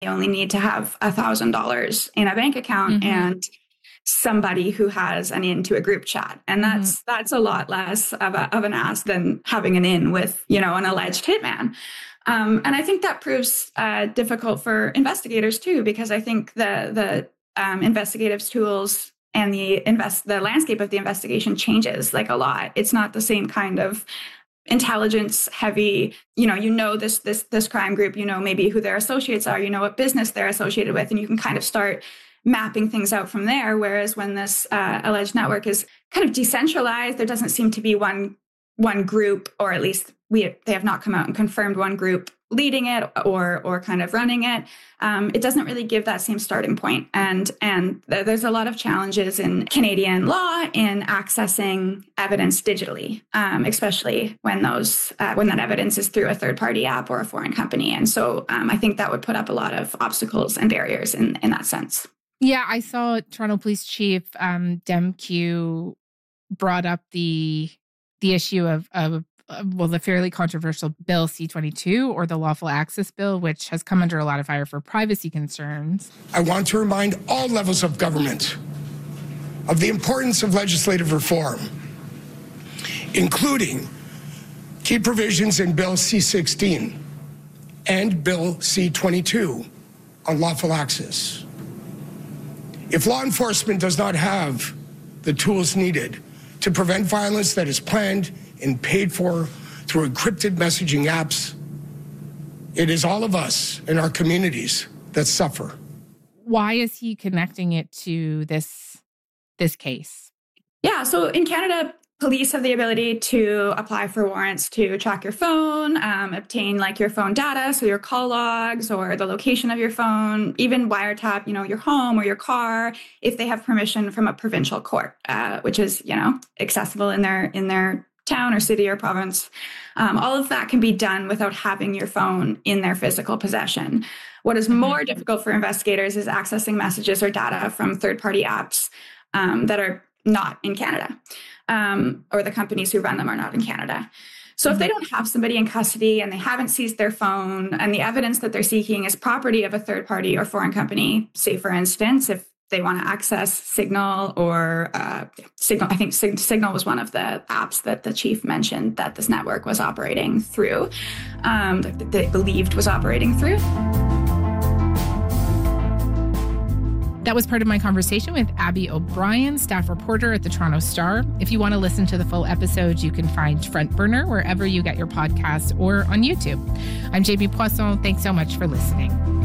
only need to have $1,000 in a bank account and somebody who has an in to a group chat. And that's a lot less of an ask than having an in with, an alleged hitman. And I think that proves difficult for investigators too, because I think the investigative tools and the landscape of the investigation changes like a lot. It's not the same kind of intelligence heavy, this crime group, maybe who their associates are, what business they're associated with, and you can kind of start mapping things out from there. Whereas when this alleged network is kind of decentralized, there doesn't seem to be one group, or at least they have not come out and confirmed one group leading it or kind of running it. It doesn't really give that same starting point. And there's a lot of challenges in Canadian law in accessing evidence digitally, especially when that evidence is through a third-party app or a foreign company. And so I think that would put up a lot of obstacles and barriers in that sense. Yeah, I saw Toronto Police Chief Demkiw brought up the issue of the fairly controversial Bill C-22, or the Lawful Access Bill, which has come under a lot of fire for privacy concerns. I want to remind all levels of government of the importance of legislative reform, including key provisions in Bill C-16 and Bill C-22 on lawful access. If law enforcement does not have the tools needed to prevent violence that is planned and paid for through encrypted messaging apps, it is all of us in our communities that suffer. Why is he connecting it to this case? Yeah, so in Canada, police have the ability to apply for warrants to track your phone, obtain like your phone data, so your call logs or the location of your phone, even wiretap, your home or your car, if they have permission from a provincial court, which is, accessible in their town or city or province. All of that can be done without having your phone in their physical possession. What is more difficult for investigators is accessing messages or data from third-party apps that are not in Canada, or the companies who run them are not in Canada. So if they don't have somebody in custody and they haven't seized their phone and the evidence that they're seeking is property of a third party or foreign company, say, for instance, if they want to access Signal or Signal, I think Signal was one of the apps that the chief mentioned that this network was operating through, that they believed was operating through. That was part of my conversation with Abby O'Brien, staff reporter at the Toronto Star. If you want to listen to the full episode, you can find Front Burner wherever you get your podcasts or on YouTube. I'm Jamie Poisson. Thanks so much for listening.